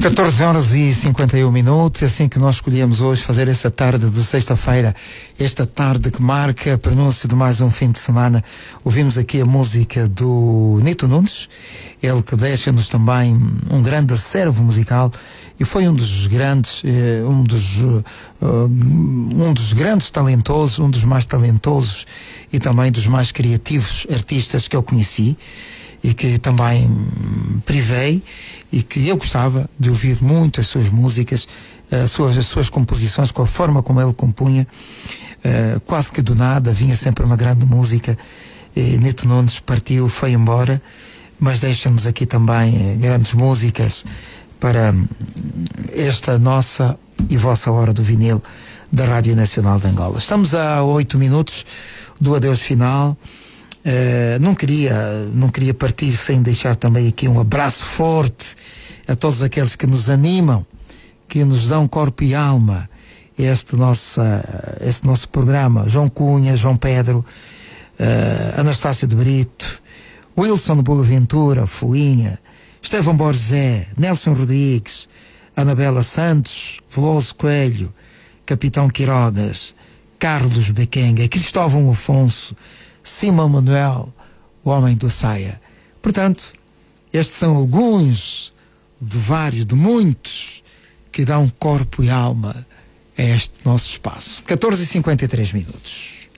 14 horas e 51 minutos, assim que nós escolhemos hoje fazer essa tarde de sexta-feira, esta tarde que marca o prenúncio de mais um fim de semana. Ouvimos aqui a música do Nito Nunes, ele que deixa-nos também um grande acervo musical e foi um dos grandes, um dos grandes talentosos, um dos mais talentosos e também dos mais criativos artistas que eu conheci e que também privei e que eu gostava de ouvir muito as suas músicas, as suas composições, com a forma como ele compunha, quase que do nada, vinha sempre uma grande música. E Nito Nunes partiu, foi embora, mas deixa-nos aqui também grandes músicas para esta nossa e vossa hora do vinil da Rádio Nacional de Angola. Estamos a 8 minutos do adeus final. Não queria partir sem deixar também aqui um abraço forte a todos aqueles que nos animam, que nos dão corpo e alma este nosso programa. João Cunha, João Pedro, Anastácio de Brito, Wilson de Boaventura, Fuinha, Estevão Borzé, Nelson Rodrigues, Anabela Santos, Veloso Coelho, Capitão Quirogas, Carlos Bequenga, Cristóvão Afonso, Simão Manuel, o homem do Saia. Portanto, estes são alguns de vários, de muitos, que dão corpo e alma a este nosso espaço. 14h53 minutos.